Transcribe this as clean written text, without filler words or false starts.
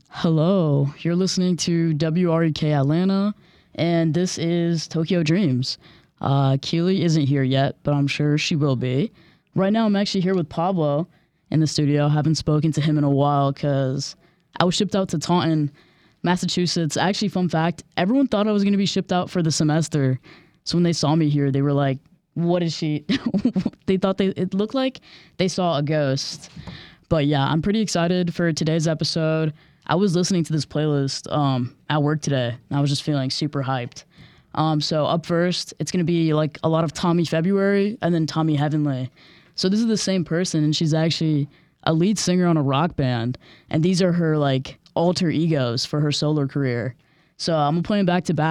Hello, you're listening to WREK Atlanta, and this is Tokyo Dreams. Keely isn't here yet, but I'm sure she will be. Right now, I'm actually here with Pablo in the studio. Haven't spoken to him in a while because I was shipped out to Taunton, Massachusetts. Actually, fun fact, everyone thought I was going to be shipped out for the semester. So when they saw me here, they were like, what is she? They thought it looked like they saw a ghost. But yeah, I'm pretty excited for today's episode. I was listening to this playlist at work today, and I was just feeling super hyped. So up first, it's going to be like a lot of Tommy February and then Tommy Heavenly. So this is the same person, and she's actually a lead singer on a rock band, and these are her like alter egos for her solo career. So I'm going to play them back to back.